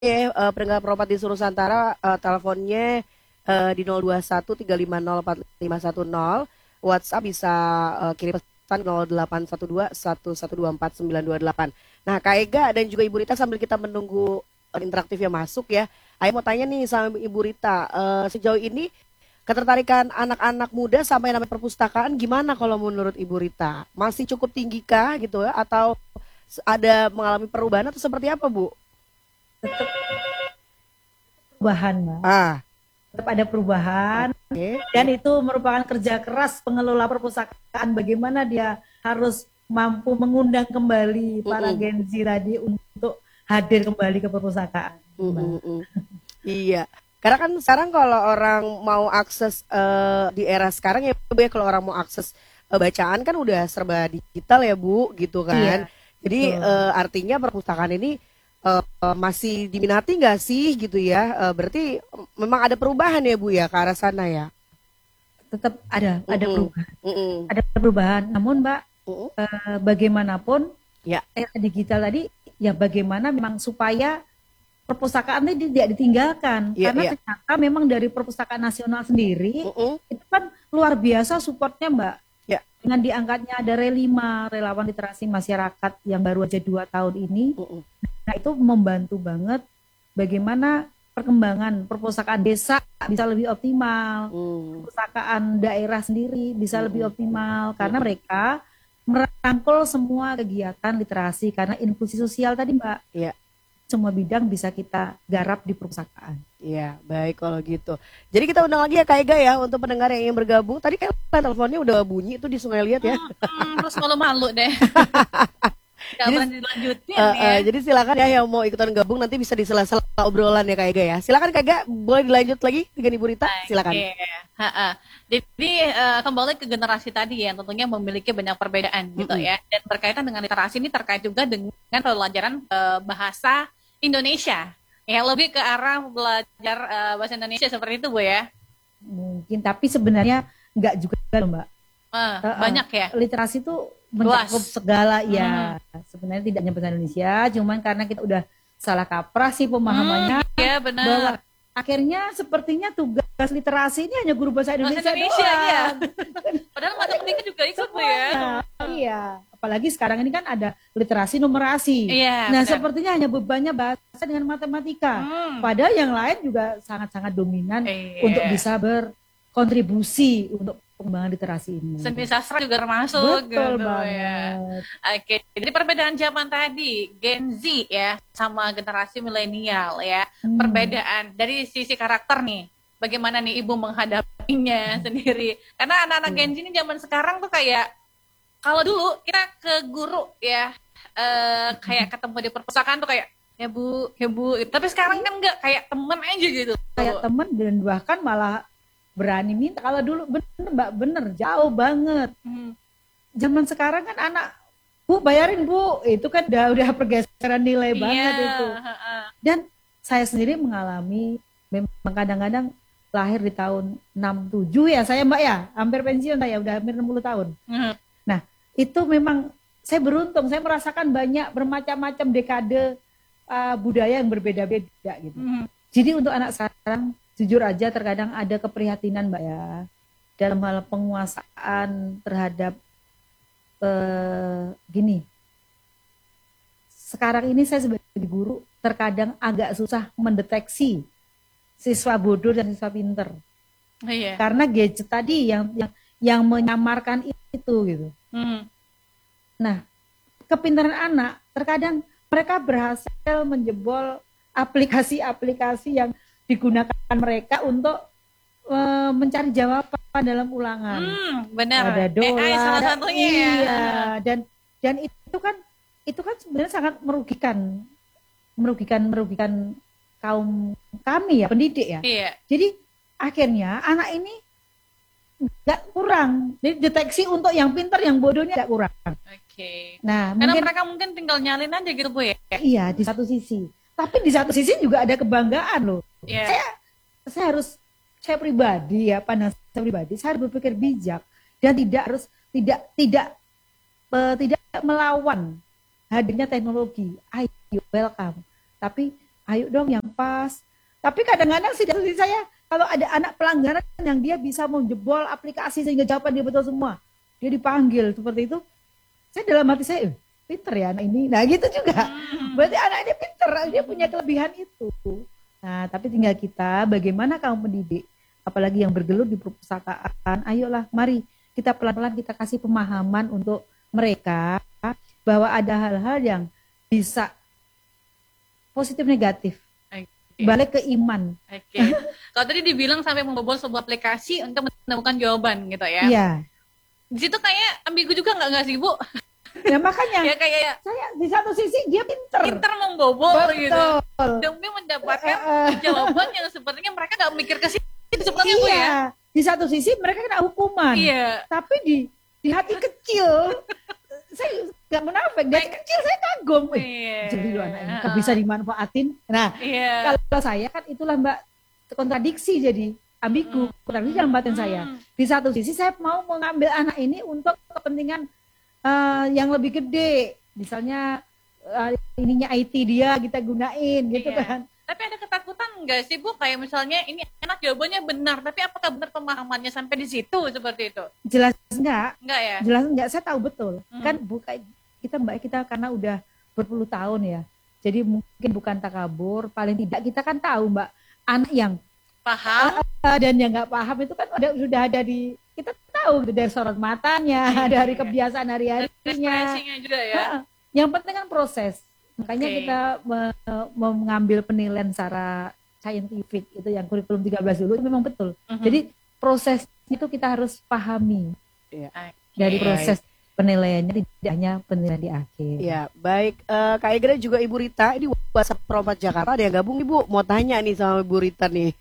Pendengar Properti Nusantara, teleponnya di 021 350 4510. WhatsApp bisa kirim pesan 0812 1124 928. Nah, Kak Ega dan juga Ibu Rita, sambil kita menunggu interaktif yang masuk ya, Ayo mau tanya nih sama Ibu Rita, sejauh ini ketertarikan anak-anak muda sama yang namanya perpustakaan gimana kalau menurut Ibu Rita? Masih cukup tinggi kah gitu ya, atau ada mengalami perubahan atau seperti apa, Bu? Tetap perubahan, Mbak. Ah, Tetap ada perubahan oke. dan itu merupakan kerja keras pengelola perpustakaan. Bagaimana dia harus mampu mengundang kembali para Mm-mm. Gen Z tadi untuk hadir kembali ke perpustakaan, Mbak. Mm-mm. Iya. Karena kan sekarang kalau orang mau akses di era sekarang ya Bu ya, kalau orang mau akses bacaan kan udah serba digital ya Bu gitu Iya, kan. Jadi betul. artinya perpustakaan ini masih diminati nggak sih gitu ya? Berarti memang ada perubahan ya Bu ya ke arah sana ya. Tetap ada Mm-mm. perubahan. Mm-mm. Ada perubahan. Namun, Mbak, Mm-mm. bagaimanapun Ya, era digital tadi ya bagaimana memang supaya perpustakaan ini tidak ditinggalkan iya, karena iya. ternyata memang dari perpustakaan nasional sendiri Mm-mm. itu kan luar biasa supportnya, Mbak, Ya. dengan diangkatnya ada Relima, relawan literasi masyarakat yang baru aja 2 tahun ini. Mm-mm. Nah, itu membantu banget bagaimana perkembangan perpustakaan desa bisa lebih optimal, Mm. perpustakaan daerah sendiri bisa lebih Mm-mm. optimal karena Mm-mm. mereka merangkul semua kegiatan literasi karena inklusi sosial tadi, Mbak, Ya. semua bidang bisa kita garap di perpustakaan. Iya, baik kalau gitu. Jadi kita undang lagi ya Kak Ega ya untuk pendengar yang ingin bergabung. Tadi kan teleponnya udah bunyi itu di Sungai Liat ya. Terus malu-malu deh. Gak Jadi berani dilanjutin nih ya. jadi silakan ya yang mau ikutan gabung nanti bisa di sela-sela obrolan ya Kak Ega ya. Silakan Kak Ega, boleh dilanjut lagi dengan Ibu Rita? Silakan. Oke. Ha-ha. Jadi kembali ke generasi tadi ya, tentunya memiliki banyak perbedaan gitu Mm-mm. ya. Dan berkaitan dengan literasi ini terkait juga dengan pelajaran bahasa Indonesia. Ya lebih ke arah belajar bahasa Indonesia seperti itu Bu ya. Mungkin tapi sebenarnya enggak juga loh, Mbak. Banyak ya. Literasi itu Luas. mencakup segala ya. Sebenarnya tidak hanya bahasa Indonesia, cuman karena kita udah salah kaprah sih pemahamannya Iya bahwa benar. akhirnya sepertinya tugas literasi ini hanya guru bahasa Bahasa Indonesia Indonesia ya. doang. Padahal matematika juga ikut Bu ya. Semuanya. Iya, apalagi sekarang ini kan ada literasi numerasi. Iya Nah, benar. sepertinya hanya bebannya bahasa dengan matematika. Hmm. Padahal yang lain juga sangat-sangat dominan untuk Iya. bisa berkontribusi untuk pengembangan literasi ini. Seni sastra juga termasuk Betul gitu ya. banget. Oke, jadi perbedaan zaman tadi Gen Z ya sama generasi milenial ya. Perbedaan dari sisi karakter nih. Bagaimana nih Ibu menghadapinya sendiri? Karena anak-anak Gen Z ini zaman sekarang tuh kayak kalau dulu kita ke guru ya kayak ketemu di perpustakaan tuh kayak ya bu. Tapi sekarang kan enggak kayak temen aja gitu. Kayak teman dan bahkan malah berani minta. Kalau dulu bener Mbak, bener jauh banget. Hmm. Zaman sekarang kan anak, Bu bayarin Bu, itu kan udah pergeseran nilai banget Iya, itu. Dan saya sendiri mengalami memang kadang-kadang lahir di tahun 67 ya saya Mbak ya, hampir pensiun saya udah hampir 60 tahun. Hmm. Nah, itu memang saya beruntung, saya merasakan banyak bermacam-macam dekade budaya yang berbeda-beda gitu. Hmm. Jadi untuk anak sekarang jujur aja terkadang ada keprihatinan Mbak ya dalam hal penguasaan terhadap gini. Sekarang ini saya sebagai guru terkadang agak susah mendeteksi siswa bodoh dan siswa pinter. Iya. Karena gadget tadi yang menyamarkan itu gitu. Hmm. Nah, kepintaran anak terkadang mereka berhasil menjebol aplikasi-aplikasi yang digunakan mereka untuk mencari jawaban dalam ulangan. Benar. Ada dolar, AI salah satunya ya. iya, dan itu kan sebenarnya sangat merugikan kaum kami ya pendidik ya. Iya. Jadi akhirnya anak ini nggak kurang. Jadi deteksi untuk yang pintar, yang bodohnya nggak kurang. Oke. Nah, Karena mungkin mereka mungkin tinggal nyalin aja gitu Bu ya. iya di satu sisi. Tapi di satu sisi juga ada kebanggaan loh. Iya. Saya pribadi ya, pandang saya pribadi, saya harus berpikir bijak dan tidak melawan hadirnya teknologi. Ayo welcome. Tapi ayo dong yang pas. Tapi kadang-kadang sih dari saya, kalau ada anak pelanggaran yang dia bisa menjebol aplikasi sehingga jawaban dia betul semua, dia dipanggil seperti itu, saya dalam hati saya, pinter ya anak ini. Nah gitu juga. Berarti anak ini pinter, dia punya kelebihan itu. Nah tapi tinggal kita, bagaimana kaum pendidik, apalagi yang bergelut di perpustakaan, ayolah mari kita pelan-pelan kita kasih pemahaman untuk mereka bahwa ada hal-hal yang bisa positif negatif. Oke. Balik ke iman. Oke. Kalau tadi dibilang sampai membobol sebuah aplikasi untuk menemukan jawaban gitu ya. Iya. Di situ kayak ambigu juga nggak sih Bu? Ya makanya Ya kayak saya di satu sisi dia pinter. pinter membobol gitu Betul. demi mendapatkan jawaban yang sepertinya mereka nggak mikir ke situ sebenarnya Bu ya. Iya. Di satu sisi mereka kena hukuman. Iya. Tapi di hati kecil saya nggak munafik. Dari kecil saya kagum. Iya. Jadi lu anak ini kan bisa dimanfaatin. Nah, Iya. kalau saya kan itulah Mbak kontradiksi jadi ambigu, kontradiksi dalam batin saya. Di satu sisi saya mau mengambil anak ini untuk kepentingan yang lebih gede, misalnya ininya IT dia kita gunain gitu Iya. kan. Tapi ada ketakutan nggak sih Bu? Kayak misalnya ini enak jawabannya benar, tapi apakah benar pemahamannya sampai di situ seperti itu? Jelas enggak? Enggak ya? Jelas enggak, saya tahu betul. Kan bukan kita Mbak kita karena udah berpuluh tahun ya. Jadi mungkin bukan takabur, paling tidak kita kan tahu Mbak, anak yang Paham? dan yang nggak paham itu kan sudah ada di kita tahu gitu, dari sorot matanya, dari kebiasaan hari-harinya. Ekspresinya juga ya. Yang penting kan proses. Makanya Oke. kita mengambil penilaian secara saintifik itu yang kurikulum 13 dulu itu memang betul. Jadi proses itu kita harus pahami dari Oke. proses penilaiannya, tidak hanya penilaian di akhir. Ya, baik. Kak Ega dan juga Ibu Rita, ini WhatsApp Promat Jakarta ada yang gabung Ibu. Mau tanya nih sama Ibu Rita nih.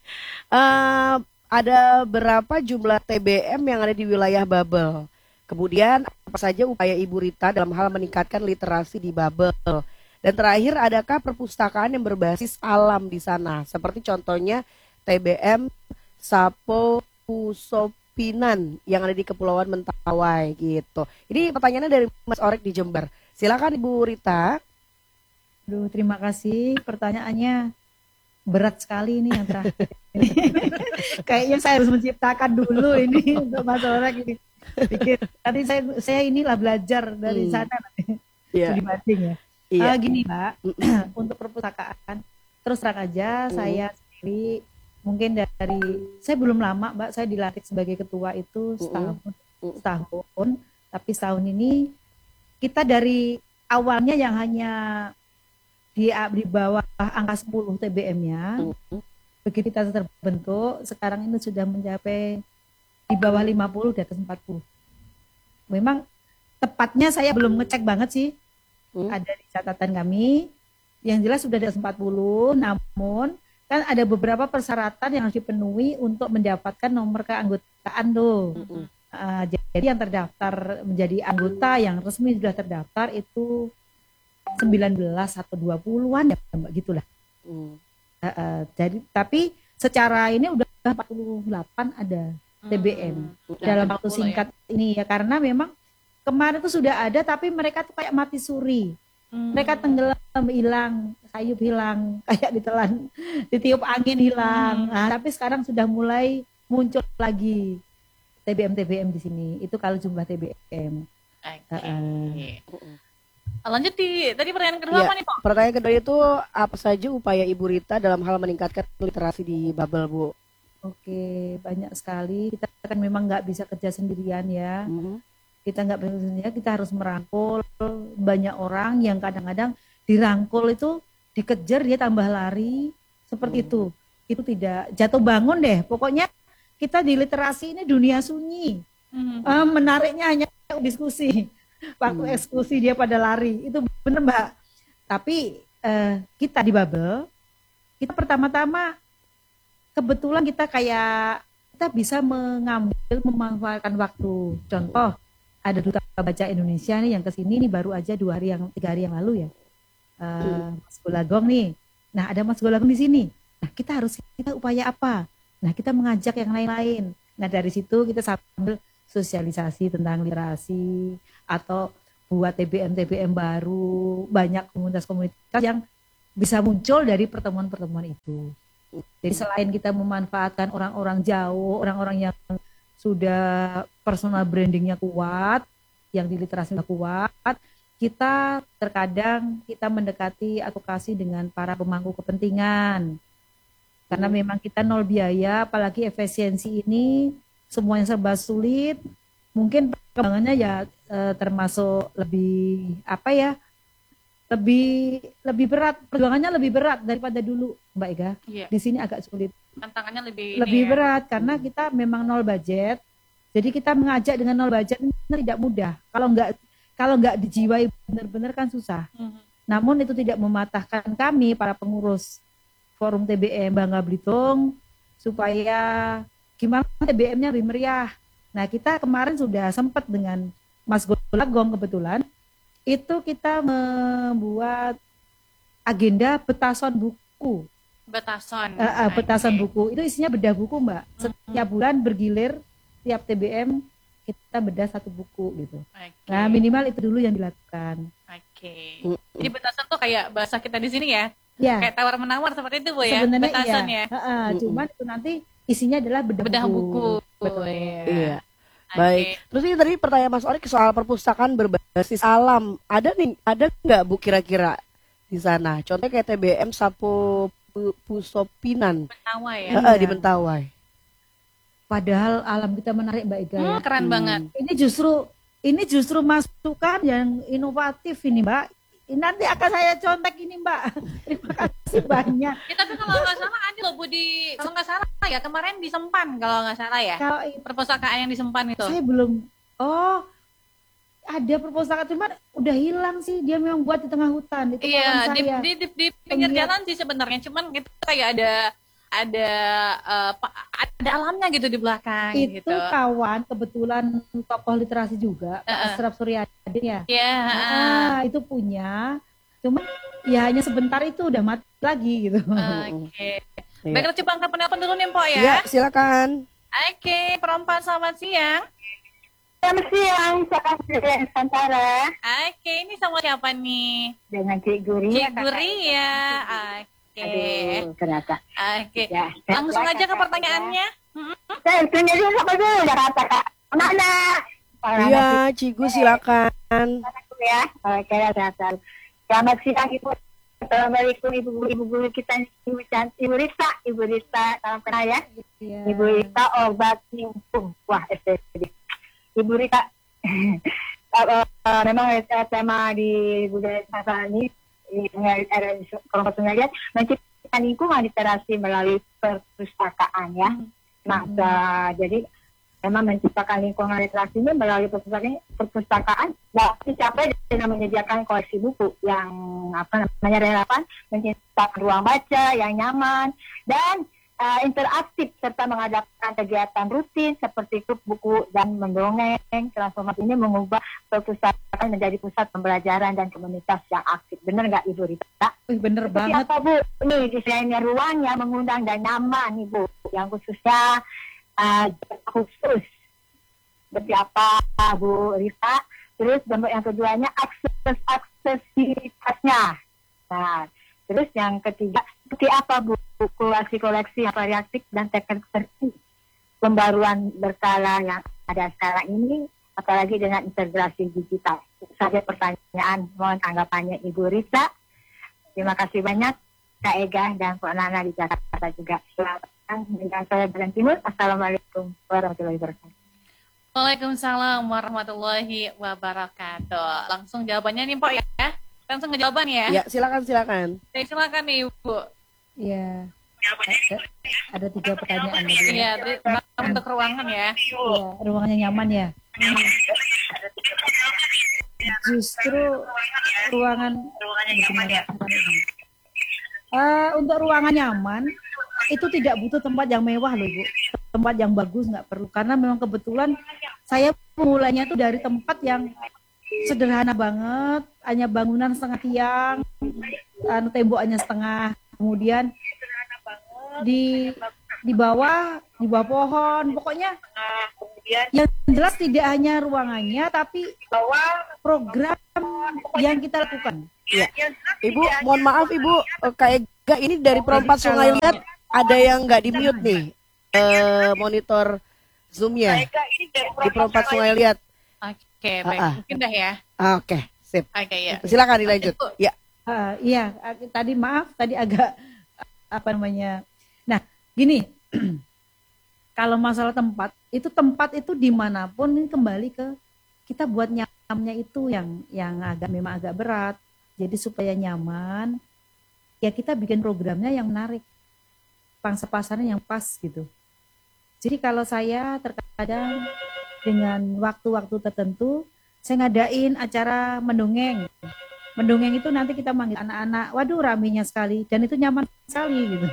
Ada berapa jumlah TBM yang ada di wilayah Babel? Kemudian apa saja upaya Ibu Rita dalam hal meningkatkan literasi di Babel? Dan terakhir, adakah perpustakaan yang berbasis alam di sana? Seperti contohnya TBM Sapo Pusopinan yang ada di Kepulauan Mentawai gitu. Ini pertanyaannya dari Mas Orek di Jember. Silakan Ibu Rita. Aduh, terima kasih. Pertanyaannya berat sekali ini yang terakhir. Kayaknya saya harus menciptakan dulu ini untuk Mas Orek ini. Pikir tadi saya inilah belajar dari sana nanti. Iya. Dibanding ya. Iya. Gini Mbak, untuk perpustakaan terus terang aja saya sendiri mungkin dari saya belum lama Mbak, saya dilantik sebagai ketua itu setahun, tapi setahun ini kita dari awalnya yang hanya di bawah angka 10 TBM-nya, begitu kita terbentuk, sekarang ini sudah mencapai di bawah 50, di atas 40. Memang tepatnya saya belum ngecek banget sih, ada di catatan kami, yang jelas sudah di atas 40, namun kan ada beberapa persyaratan yang harus dipenuhi untuk mendapatkan nomor keanggotaan tuh. Jadi yang terdaftar menjadi anggota yang resmi sudah terdaftar itu 19 atau 20-an ya Mbak gitulah. Jadi tapi secara ini udah 48 ada TBM dalam waktu singkat ini ya, karena memang kemarin tuh sudah ada tapi mereka tuh kayak mati suri. Mereka tenggelam, hilang, sayup hilang, kayak ditelan, ditiup angin hilang. Nah, tapi sekarang sudah mulai muncul lagi TBM di sini. Itu kalau jumlah TBM. Lanjut tadi pertanyaan kedua apa nih Pak? Pertanyaan kedua itu apa saja upaya Ibu Rita dalam hal meningkatkan literasi di Babel Bu? Oke, banyak sekali. Kita kan memang nggak bisa kerja sendirian ya. Kita nggak bisa sendirian, kita harus merangkul banyak orang yang kadang-kadang dirangkul itu dikejar dia tambah lari seperti itu. Itu tidak jatuh bangun deh. Pokoknya kita di literasi ini dunia sunyi. Menariknya hanya diskusi. Waktu eksekusi dia pada lari. Itu benar Mbak. Tapi kita di Babel, kita pertama-tama kebetulan kita bisa memanfaatkan waktu. Contoh, ada Duta Baca Indonesia nih yang kesini nih baru aja 3 hari yang lalu ya. Mas Golagong nih. Nah, ada Mas Golagong di sini. Nah, kita upaya apa? Nah, kita mengajak yang lain-lain. Nah, dari situ kita sambil sosialisasi tentang literasi atau buat TBM baru, banyak komunitas-komunitas yang bisa muncul dari pertemuan-pertemuan itu. Jadi selain kita memanfaatkan orang-orang jauh, orang-orang yang sudah personal brandingnya kuat, yang di literasinya kuat, kita terkadang kita mendekati advokasi dengan para pemangku kepentingan. Karena memang kita nol biaya, apalagi efisiensi ini semuanya serba sulit. Mungkin perkembangannya ya termasuk lebih lebih berat, perjuangannya lebih berat daripada dulu, Mbak Ega. Iya. Di sini agak sulit. Tantangannya lebih Berat karena kita memang nol budget. Jadi kita mengajak dengan nol budget ini tidak mudah. Kalau nggak dijiwai benar-benar kan susah. Namun itu tidak mematahkan kami para pengurus Forum TBM Bangka Belitung supaya gimana TBM-nya lebih meriah. Nah, kita kemarin sudah sempat dengan Mas Golagong kebetulan itu kita membuat agenda petasan buku. Petasan buku. Itu isinya bedah buku, Mbak. Setiap bulan bergilir, tiap TBM kita bedah satu buku gitu. Nah, minimal itu dulu yang dilakukan. Jadi petasan tuh kayak bahasa kita di sini ya? Ya. Kayak tawar-menawar seperti itu, Bu ya? Sebenarnya petasan iya. ya? Cuman itu nanti isinya adalah bedah buku. Betul. Iya. Iya. Baik. Terus ini tadi pertanyaan Mas Orik soal perpustakaan berbasis alam. Ada nggak Bu kira-kira di sana? Contohnya kayak TBM Sapo Pusopinan. Mentawai ya? Di Mentawai. Padahal alam kita menarik, Mbak Ega. Keren banget. Ini justru masukan yang inovatif ini, Mbak. Nanti akan saya contek ini, Mbak. Terima kasih banyak. Tapi kalau nggak salah ada loh Bu kalau nggak salah ya kemarin di Sempan kalau nggak salah ya. Kalau perpustakaan yang di Sempan itu. Saya belum. Oh, ada perpustakaan cuman udah hilang sih. Dia memang buat di tengah hutan. Itu iya saya. di pinggir jalan sih sebenarnya. Cuman itu kayak ada alamnya gitu di belakang. Itu gitu. kawan kebetulan tokoh literasi juga, Pak Asraf Suryadi ya. Iya. Itu punya. Cuma ya hanya sebentar itu udah mati lagi gitu. Oke. Baiklah, coba angkat penelpon dulu nih, Mpok ya. Iya, silakan. Oke, perempuan selamat siang. Selamat siang, saya dari Nusantara. Oke, ini sama siapa nih? Dengan Cik Guri. Cik Guri ya. Oke. Aduh, ternyata. Oke. Ya, Langsung aja ke pertanyaannya. Saya tanya dulu apa dulu udah kata Kak. Mana? Iya, Cigu silakan. Ya, oke, datang. Selamat siang Ibu. Assalamualaikum ibu guru kita, Ibu Rita, salam kenal ya. Iya. Ibu Rita obat nyumpung. Wah, SPD. Ibu Rita, memang tema di budaya Nusantara ini kelompok Sungai menciptakan lingkungan literasi melalui perpustakaan ya. Jadi memang menciptakan lingkungan literasi ini melalui perpustakaan dapat dicapai dengan menyediakan koleksi buku yang relevan, menciptakan ruang baca yang nyaman dan interaktif serta mengadakan kegiatan rutin seperti klub buku dan mendongeng. Transformasi ini mengubah perpustakaan menjadi pusat pembelajaran dan komunitas yang aktif. Benar nggak Ibu Rita? Bener Seperti banget. apa Bu? Ini desainnya ruang yang mengundang dan nyaman Ibu, yang khususnya khusus. Seperti apa Bu Rita? Terus bentuk yang keduanya aksesibilitasnya. Nah, terus yang ketiga seperti apa Bu? Koleksi yang variatif dan teknik seperti pembaruan berkala yang ada sekarang ini, apalagi dengan integrasi digital. Itu saja pertanyaan, mohon tanggapannya Ibu Rita. Terima kasih banyak Kak Ega dan Pak Nana di Jakarta juga. Selamat datang dengan saya Jalan Timur. Assalamualaikum warahmatullahi wabarakatuh. Waalaikumsalam warahmatullahi wabarakatuh. Langsung jawabannya nih Pak ya. Langsung ke jawaban ya. Ya, silakan. Silakan nih Ibu. Iya. Ada 3 pertanyaan tadi. Iya, untuk ruangan ya. Iya, ruangannya nyaman ya. Justru ruangan nyaman. Untuk ruangan nyaman itu tidak butuh tempat yang mewah loh Bu. Tempat yang bagus nggak perlu, karena memang kebetulan saya mulainya tuh dari tempat yang sederhana banget, hanya bangunan setengah tiang, temboknya setengah, kemudian di bawah pohon, pokoknya yang jelas tidak hanya ruangannya tapi program yang kita lakukan. Iya. Ibu, mohon maaf Ibu, Kak Ega ini dari Perompak Sungai Liat ada yang nggak di mute nih, monitor Zoom-nya di Perompak Sungai Liat. Oke, baik. Mungkin dah ya. Oke, sip. Oke, ya. Silakan dilanjut. Ya. Iya, tadi maaf, tadi agak apa namanya. Nah, gini, kalau masalah tempat itu dimanapun ini kembali ke kita buat nyamannya itu yang memang agak berat. Jadi supaya nyaman, ya kita bikin programnya yang menarik, pangsa pasarnya yang pas gitu. Jadi kalau saya terkadang dengan waktu-waktu tertentu, saya ngadain acara mendongeng. Mendongeng itu nanti kita manggil anak-anak, waduh ramenya sekali, dan itu nyaman sekali gitu.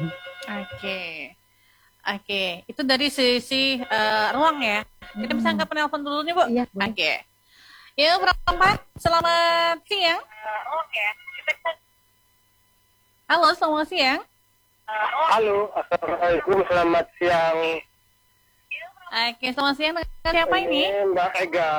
Oke. Itu dari sisi ruang ya. Kita bisa angkat penelpon dulu nih, Bu? Iya. Oke. Ya, Perompak, selamat siang. Halo, selamat siang. Halo, assalamualaikum, selamat siang. Oke, selamat siang. Dengan siapa ini? Mbak Ega.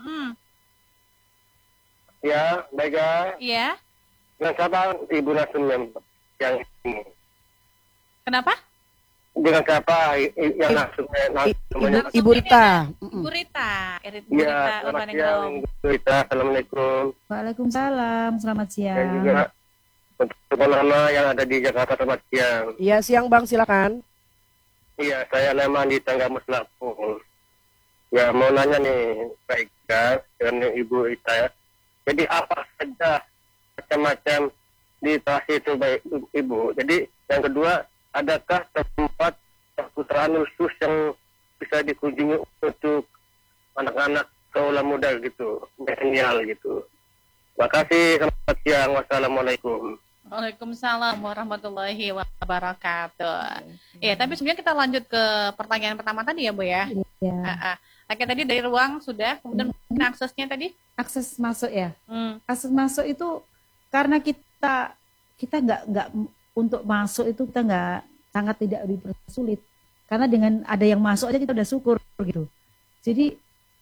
Ya, Mbak Ega. Iya. Dengan siapa Ibu Nasum yang ini? Kenapa? Dengan siapa yang Nasum? Ibu Rita. Ibu Rita. Ya, selamat siang Ibu Rita. Assalamualaikum. Waalaikumsalam, selamat siang. Dan juga untuk teman-teman yang ada di Jakarta, selamat siang. Iya, siang Bang, silakan. Iya, saya Leman di Tanggamus Lampung. Ya, mau nanya nih, Mbak Ega dan Ibu Rita ya. Jadi apa saja macam-macam di tas itu baik Ibu. Jadi yang kedua, adakah tempat perpustakaan khusus yang bisa dikunjungi untuk anak-anak kaula muda gitu, milenial gitu. Terima kasih, selamat siang, wassalamualaikum. Waalaikumsalam warahmatullahi wabarakatuh. Ya, tapi sebenarnya kita lanjut ke pertanyaan pertama tadi ya, Bu ya. Iya. Oke, tadi dari ruang sudah, kemudian mungkin aksesnya tadi? Akses masuk ya. Akses masuk itu karena kita nggak untuk masuk itu kita nggak, sangat tidak dipersulit. Karena dengan ada yang masuk aja kita udah syukur gitu. Jadi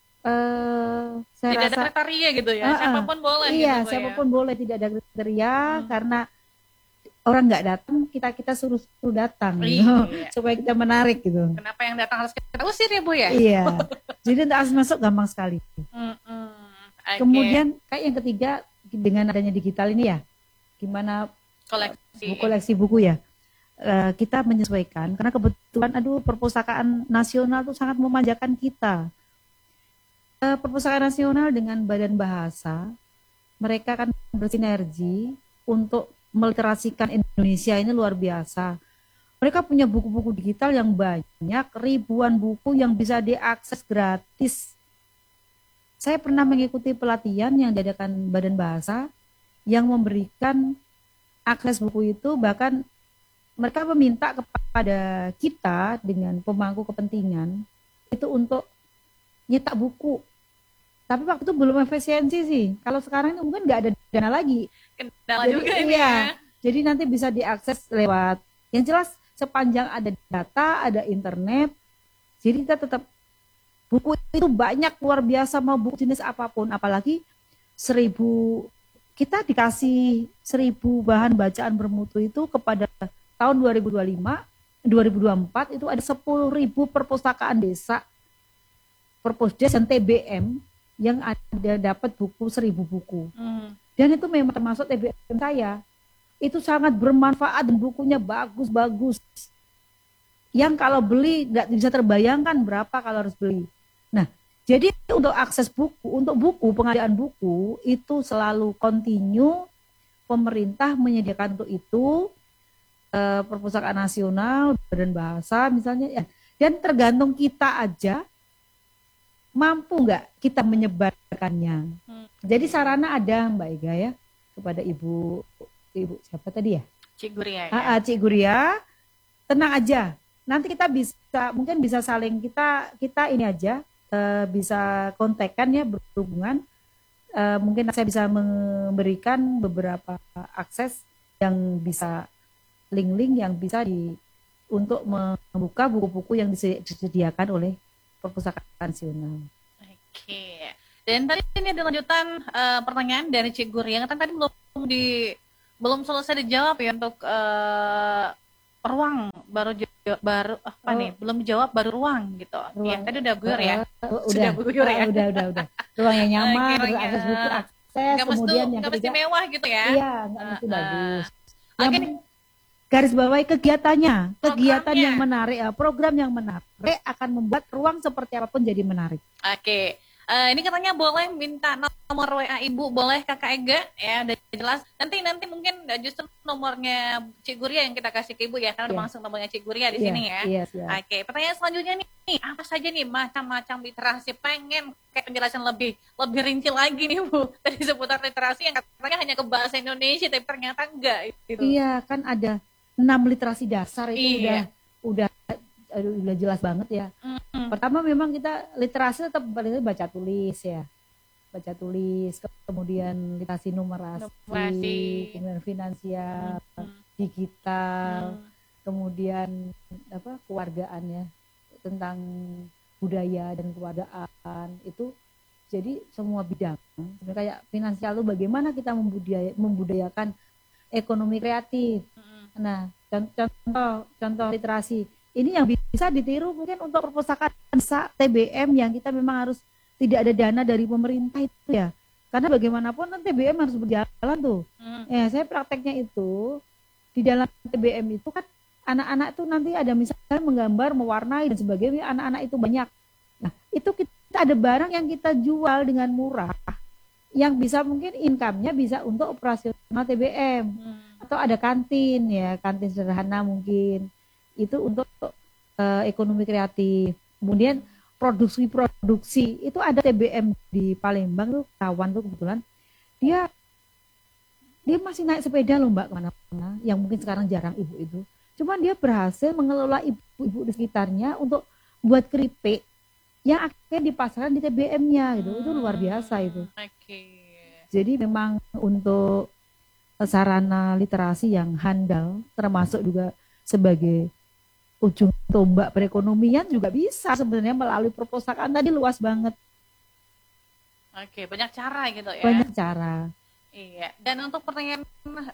saya tidak rasa ada kriteria gitu ya, siapapun boleh. Iya, gitu, Bu, siapapun boleh, tidak ada kriteria karena orang nggak datang, kita suruh datang gitu, supaya kita menarik gitu. Kenapa yang datang harus kita usir ya, Bu ya? Iya. Jadi untuk akses masuk gampang sekali. Okay. Kemudian kayak yang ketiga dengan adanya digital ini ya, gimana koleksi buku ya, kita menyesuaikan karena kebetulan perpustakaan nasional itu sangat memanjakan kita. Perpustakaan nasional dengan Badan Bahasa, mereka kan bersinergi untuk meliterasikan Indonesia ini luar biasa. Mereka punya buku-buku digital yang banyak, ribuan buku yang bisa diakses gratis. Saya pernah mengikuti pelatihan yang diadakan Badan Bahasa yang memberikan akses buku itu, bahkan mereka meminta kepada kita dengan pemangku kepentingan itu untuk nyetak buku. Tapi waktu itu belum efisiensi sih. Kalau sekarang ini mungkin nggak ada dana lagi. Kendala Jadi, juga ini iya, ya. Jadi nanti bisa diakses lewat, yang jelas sepanjang ada data, ada internet. Jadi kita tetap, buku itu banyak luar biasa, mau buku jenis apapun. Apalagi 1000, kita dikasih 1000 bahan bacaan bermutu itu kepada tahun 2025, 2024 itu ada 10.000 perpustakaan desa, Perpusdes dan TBM yang ada dapat buku 1000 buku. Dan itu memang termasuk TBM saya. Itu sangat bermanfaat dan bukunya bagus-bagus. Yang kalau beli nggak bisa terbayangkan berapa kalau harus beli. Nah, jadi untuk akses buku, untuk buku, pengadaan buku itu selalu continue, pemerintah menyediakan untuk itu, Perpustakaan Nasional, Badan Bahasa misalnya, ya. Dan tergantung kita aja mampu nggak kita menyebarkannya. Jadi sarana ada, Mbak Ega ya, kepada ibu siapa tadi ya? Cik Guria ya. Cik Guria, tenang aja. Nanti kita mungkin bisa saling kita ini aja, bisa kontekan ya, berhubungan. Mungkin saya bisa memberikan beberapa akses yang bisa, link-link yang bisa untuk membuka buku-buku yang disediakan oleh Perpustakaan Nasional. Oke. Dan tadi ini ada lanjutan pertanyaan dari Cik Guria yang tadi belum belum selesai dijawab ya untuk ruang baru apa nih? Belum dijawab baru ruang gitu. Ya, Ruang. tadi udah buyur ya. Udah, Sudah buyur ya. udah. Ruang yang nyaman, Oke, terus ya. akses buku, akses, kemudian yang nggak mesti ketiga, mewah gitu ya. iya, nggak mesti bagus. Yang Oke, penting garis bawahi kegiatannya, kegiatan Programnya. yang menarik, program yang menarik akan membuat ruang seperti apapun jadi menarik. Oke. Ini katanya boleh minta nomor WA Ibu, boleh Kakak Ega ya, udah jelas. Nanti mungkin justru nomornya Cik Guria yang kita kasih ke Ibu ya, karena udah Iya. langsung nomornya Cik Guria di Iya, sini ya. iya, siap. Oke, pertanyaan selanjutnya nih, apa saja nih macam-macam literasi? Pengen kayak penjelasan lebih rinci lagi nih Bu, tadi seputar literasi yang katanya hanya ke bahasa Indonesia, tapi ternyata enggak gitu. Iya, kan ada 6 literasi dasar itu Iya. udah jelas banget ya. Pertama memang kita literasi tetap baca tulis ya. Baca tulis, kemudian literasi numerasi, kemudian finansial, digital, kemudian keluargaan ya, tentang budaya dan kewargaan itu. Jadi semua bidang. Sebenarnya kayak finansial itu bagaimana kita membudayakan ekonomi kreatif. Nah, contoh literasi ini yang bisa ditiru mungkin untuk perpustakaan TBM yang kita memang harus tidak ada dana dari pemerintah itu ya. Karena bagaimanapun kan TBM harus berjalan tuh. Ya, saya prakteknya itu di dalam TBM itu kan anak-anak tuh nanti ada misalnya menggambar, mewarnai dan sebagainya, anak-anak itu banyak. Nah, itu kita ada barang yang kita jual dengan murah yang bisa mungkin income-nya bisa untuk operasional TBM. Atau ada kantin ya, kantin sederhana mungkin. Itu untuk ekonomi kreatif. Kemudian produksi itu ada TBM di Palembang tuh, kawan tuh kebetulan dia masih naik sepeda loh Mbak kemana-mana, yang mungkin sekarang jarang ibu itu. Cuman dia berhasil mengelola ibu-ibu di sekitarnya untuk buat keripik yang akhirnya dipasarkan di TBM-nya gitu. Itu luar biasa itu. Jadi memang untuk sarana literasi yang handal, termasuk juga sebagai ujung tombak perekonomian juga bisa sebenarnya melalui perpustakaan tadi, luas banget. Oke, banyak cara gitu ya. Banyak cara. Iya. Dan untuk pertanyaan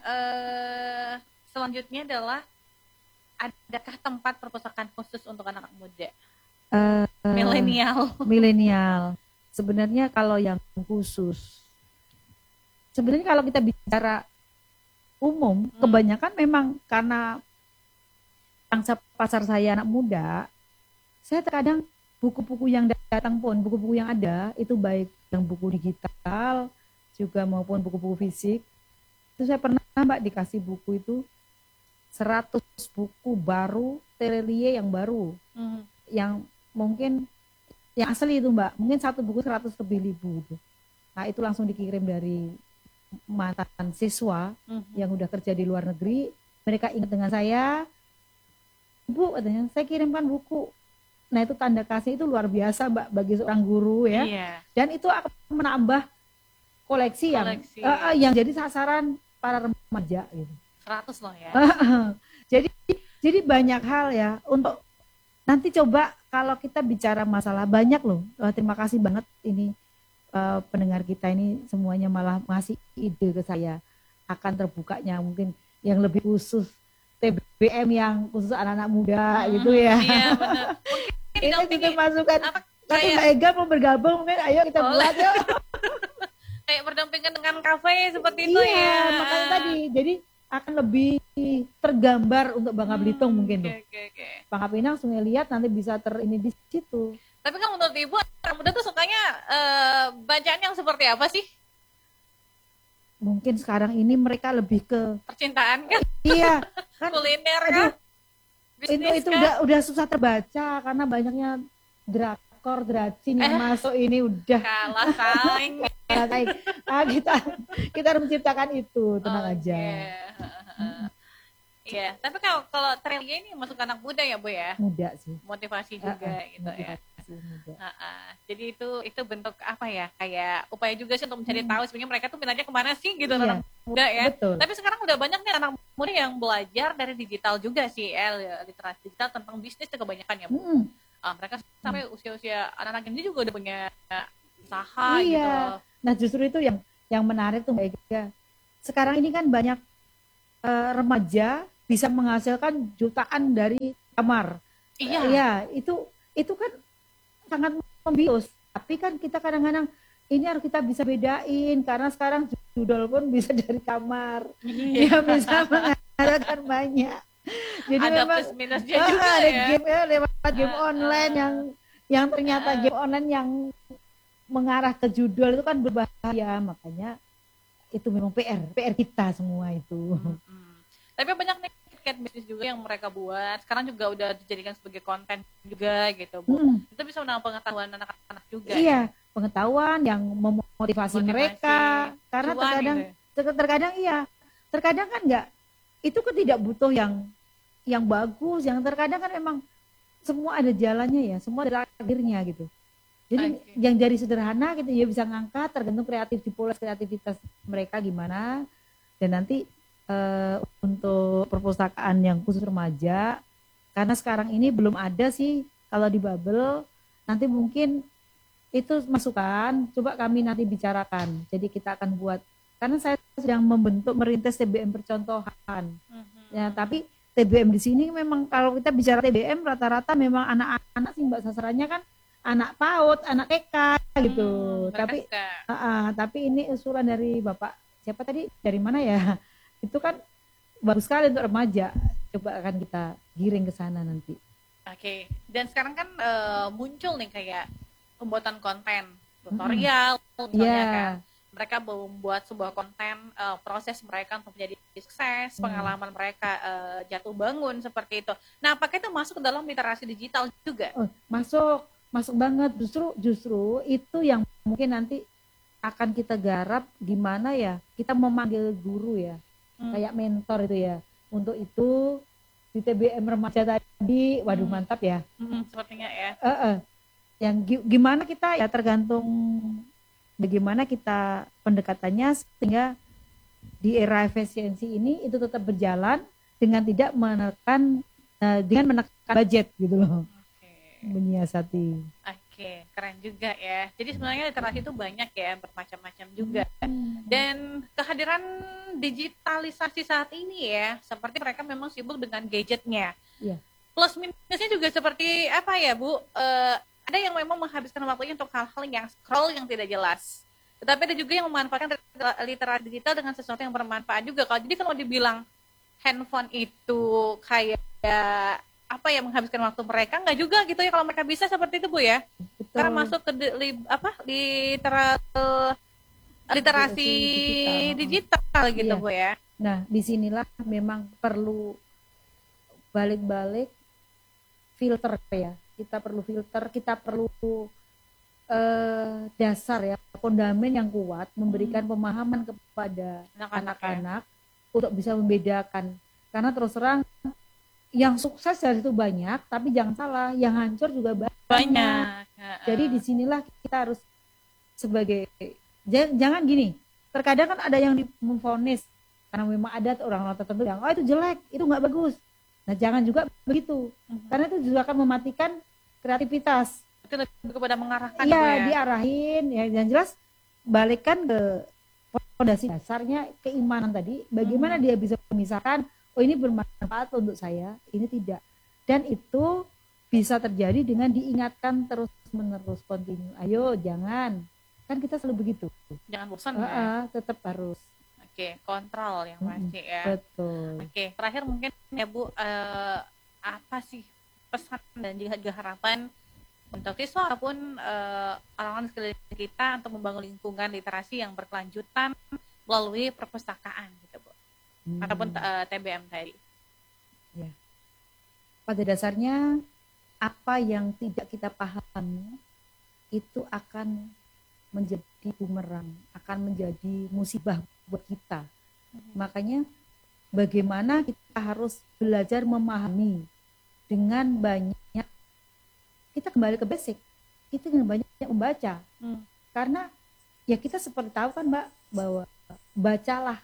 selanjutnya adalah, adakah tempat perpustakaan khusus untuk anak muda? Milenial. Sebenarnya kalau yang khusus, sebenarnya kalau kita bicara umum, kebanyakan memang karena pangsa pasar saya anak muda, saya terkadang buku-buku yang datang pun, buku-buku yang ada, itu baik yang buku digital, juga maupun buku-buku fisik, itu saya pernah Mbak dikasih buku itu 100 buku baru, terelie yang baru, yang mungkin, yang asli itu Mbak, mungkin satu buku 100 lebih ribu itu. Nah itu langsung dikirim dari mantan siswa yang udah kerja di luar negeri, mereka ingat dengan saya, Bu katanya, saya kirimkan buku. Nah itu tanda kasih itu luar biasa Mbak bagi seorang guru ya. Iya. Dan itu akan menambah koleksi. Yang jadi sasaran para remaja gitu. 100 loh ya. Jadi banyak hal ya untuk nanti coba kalau kita bicara masalah banyak loh. Terima kasih banget ini pendengar kita ini semuanya malah ngasih ide ke saya akan terbukanya mungkin yang lebih khusus TBM yang khusus anak-anak muda gitu ya. Iya benar. Ini kita masukkan. Nanti Mbak Ega mau bergabung mungkin ayo kita buat yuk. Kayak berdampingan dengan kafe seperti itu ya. Iya makanya tadi jadi akan lebih tergambar untuk Bangka Belitung mungkin tuh. Bangka Pinang, Sungai Liat nanti bisa ini di situ. Tapi kan menurut Ibu anak muda tuh sukanya bacaan yang seperti apa sih? Mungkin sekarang ini mereka lebih ke percintaan kan? Iya, kan kuliner kan? Bisnis itu kan? udah susah terbaca karena banyaknya drakor, dracin yang masuk ini udah kalah saing. Nah, kita harus menciptakan itu, tenang aja. Iya, tapi kalau Trelia ini masuk anak muda ya Bu ya? Muda sih. Motivasi juga gitu ya. Muda. Jadi itu bentuk apa ya, kayak upaya juga sih untuk mencari tahu sebenarnya mereka tuh minatnya kemana sih gitu anak muda ya. Betul. Tapi sekarang udah banyak nih anak muda yang belajar dari digital juga sih, literasi digital tentang bisnis tuh kebanyakan ya Bu. Mereka sampai usia-usia anak-anak ini juga udah punya usaha gitu. Nah justru itu yang menarik tuh Mbak Ega. sekarang ini kan banyak remaja bisa menghasilkan jutaan dari kamar. Iya. Ya, itu kan sangat membius. Tapi kan kita kadang-kadang ini harus kita bisa bedain karena sekarang judul pun bisa dari kamar. Dia bisa menghasilkan banyak. Jadi Ada memang plus minusnya juga ada ya. game lewat game online yang ternyata game online yang mengarah ke judul itu kan berbahaya. Makanya itu memang PR kita semua itu. Tapi banyak nih cat bisnis juga yang mereka buat. Sekarang juga udah dijadikan sebagai konten juga gitu, Bu. Itu bisa menambah pengetahuan anak-anak juga. Iya, pengetahuan yang memotivasi mereka. Karena cuan terkadang iya. Terkadang kan enggak. Itu kan tidak butuh yang bagus, yang terkadang kan memang semua ada jalannya ya, semua ada akhirnya gitu. Jadi yang dari sederhana gitu ya bisa ngangkat tergantung kreativitas mereka gimana. Dan nanti untuk perpustakaan yang khusus remaja, karena sekarang ini belum ada sih kalau di Babel, nanti mungkin itu masukan, coba kami nanti bicarakan. Jadi kita akan buat, karena saya sedang merintis TBM percontohan. Ya, tapi TBM di sini memang kalau kita bicara TBM rata-rata memang anak-anak sih Mbak, sasarannya kan anak PAUD, anak TK gitu. Tapi ini usulan dari Bapak siapa tadi, dari mana ya? Itu kan bagus sekali untuk remaja. Coba akan kita giring ke sana nanti. Oke. Dan sekarang kan muncul nih kayak pembuatan konten tutorial, misalnya kan. Mereka membuat sebuah konten proses mereka untuk menjadi sukses, pengalaman mereka jatuh bangun seperti itu. Nah, apakah itu masuk ke dalam literasi digital juga? Masuk banget. Justru itu yang mungkin nanti akan kita garap, gimana ya kita memanggil guru ya, kayak mentor itu ya. Untuk itu di TBM remaja tadi, waduh mantap ya. Sepertinya ya. Yang gimana kita ya tergantung bagaimana kita pendekatannya sehingga di era efisiensi ini itu tetap berjalan dengan tidak menekan budget gitu loh. Menyiasati. Oke, keren juga ya. Jadi sebenarnya literasi itu banyak ya, bermacam-macam juga. Dan kehadiran digitalisasi saat ini ya, seperti mereka memang sibuk dengan gadgetnya. Iya. Plus minusnya juga seperti apa ya, Bu? Ada yang memang menghabiskan waktunya untuk hal-hal yang scroll yang tidak jelas. Tetapi ada juga yang memanfaatkan literasi digital dengan sesuatu yang bermanfaat juga. Jadi kalau dibilang handphone itu kayak apa ya, menghabiskan waktu mereka, enggak juga gitu ya kalau mereka bisa seperti itu, Bu ya. Betul. Karena masuk ke literasi digital gitu, iya. Bu ya. Nah, disinilah memang perlu balik-balik filter ya. Kita perlu filter, kita perlu dasar ya, fondamen yang kuat, memberikan pemahaman kepada anak-anak untuk bisa membedakan. Karena terus terang yang sukses dari itu banyak, tapi jangan salah, yang hancur juga banyak. Jadi disinilah kita harus sebagai, jangan gini, terkadang kan ada yang memvonis karena memang ada orang-orang tertentu yang itu jelek, itu nggak bagus. Nah jangan juga begitu, karena itu juga akan mematikan kreativitas. Itu lebih kepada mengarahkan. Iya, diarahin ya, yang jelas balikkan ke fondasi dasarnya, keimanan tadi, bagaimana dia bisa memisahkan, oh ini bermanfaat untuk saya, ini tidak. Dan itu bisa terjadi dengan diingatkan terus-menerus, kontinu. Ayo jangan, kan kita selalu begitu. Jangan bosan ya. Tetap harus. Oke, kontrol yang pasti ya. Betul. Oke, terakhir mungkin ya Bu, apa sih pesan dan juga harapan untuk siswa ataupun orang-orang sekeliling kita untuk membangun lingkungan literasi yang berkelanjutan melalui perpustakaan gitu, Bu. Ataupun TBM tadi. Ya. Pada dasarnya apa yang tidak kita pahami itu akan menjadi bumerang, akan menjadi musibah buat kita. Makanya bagaimana kita harus belajar memahami dengan banyak, kita kembali ke basic, kita dengan banyak membaca. Karena ya kita seperti tahu kan Mbak, bahwa bacalah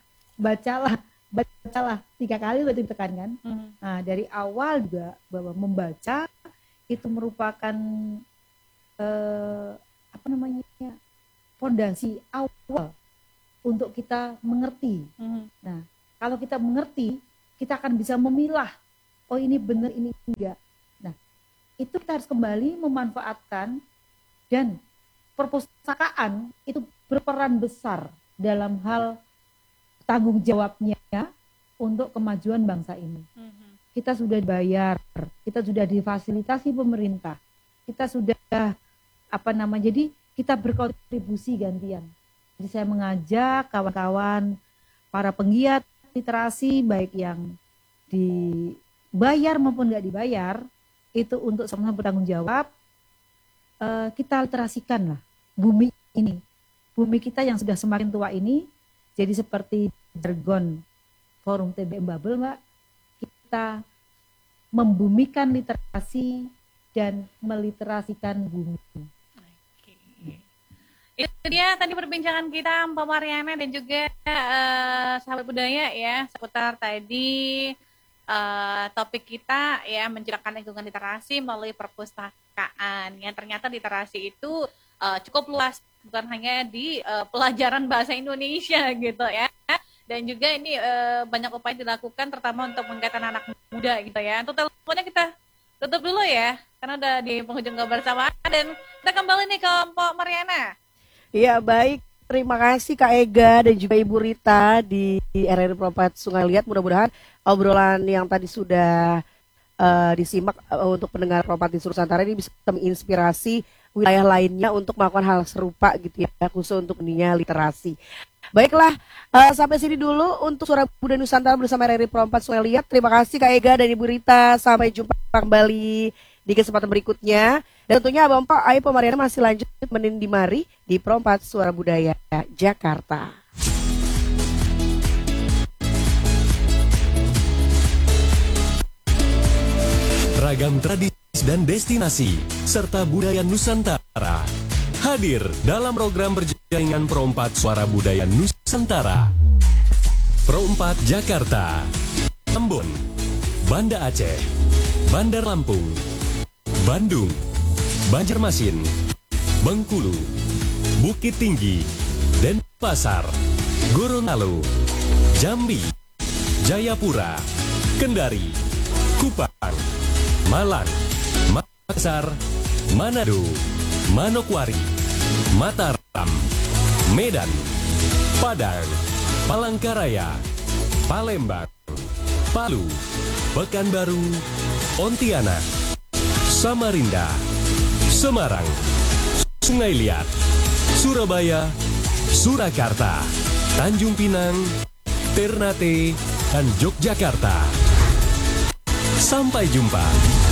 3 kali berarti ditekankan. Nah dari awal juga bahwa membaca itu merupakan fondasi awal untuk kita mengerti. Nah, kalau kita mengerti, kita akan bisa memilah, oh ini benar, ini enggak. Nah, itu kita harus kembali memanfaatkan, dan perpustakaan itu berperan besar dalam hal tanggung jawabnya untuk kemajuan bangsa ini. Kita sudah dibayar, kita sudah difasilitasi pemerintah, kita sudah jadi kita berkontribusi gantian. Jadi saya mengajak kawan-kawan para penggiat literasi, baik yang dibayar maupun nggak dibayar, itu untuk sama-sama bertanggung jawab. Kita literasikan lah bumi ini, bumi kita yang sudah semakin tua ini. Jadi seperti jargon Forum TBM Babel, Mbak, kita membumikan literasi dan meliterasikan bumi. Itu dia tadi perbincangan kita Mbak Mariana dan juga sahabat budaya ya, seputar tadi topik kita ya, mencerahkan lingkungan literasi melalui perpustakaan. Yang ternyata literasi itu cukup luas, bukan hanya di pelajaran bahasa Indonesia gitu ya. Dan juga ini banyak upaya dilakukan terutama untuk menggait anak muda gitu ya. Untuk teleponnya kita tutup dulu ya, karena udah di penghujung kebersamaan, dan kita kembali nih ke Mbak Mariana. Iya, baik. Terima kasih Kak Ega dan juga Ibu Rita di RRI Perempat Sungai Liat. Mudah-mudahan obrolan yang tadi sudah disimak untuk pendengar Perempat di Nusantara ini bisa menginspirasi wilayah lainnya untuk melakukan hal serupa gitu ya, khusus untuk dunia literasi. Baiklah, sampai sini dulu untuk Suara Budaya Nusantara bersama RRI Perempat Sungai Liat. Terima kasih Kak Ega dan Ibu Rita. Sampai jumpa kembali di kesempatan berikutnya. Dan tentunya Abang Pak Ayu Mariana masih lanjut menindi mari di Perempat Suara Budaya Jakarta. Ragam tradisi dan destinasi serta budaya Nusantara hadir dalam program berjaringan Perempat Suara Budaya Nusantara. Perempat Jakarta, Ambon, Banda Aceh, Bandar Lampung, Bandung, Banjarmasin, Bengkulu, Bukit Tinggi, Denpasar, Gorontalo, Jambi, Jayapura, Kendari, Kupang, Malang, Makassar, Manado, Manokwari, Mataram, Medan, Padang, Palangkaraya, Palembang, Palu, Pekanbaru, Pontianak, Samarinda, Semarang, Sungai Liat, Surabaya, Surakarta, Tanjung Pinang, Ternate, dan Yogyakarta. Sampai jumpa.